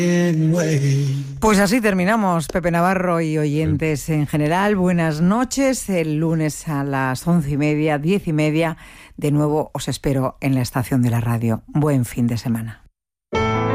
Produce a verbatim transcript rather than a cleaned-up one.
Pues así terminamos, Pepe Navarro y oyentes en general. Buenas noches. El lunes a las once y media, diez y media, de nuevo os espero en la estación de la radio. Buen fin de semana.